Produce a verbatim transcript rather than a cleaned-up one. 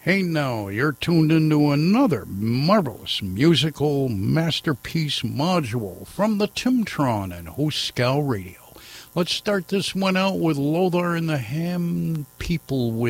Hey now, you're tuned into another marvelous musical masterpiece module from the Timtron and Hoscal Radio. Let's start this one out with Lothar and the Ham People with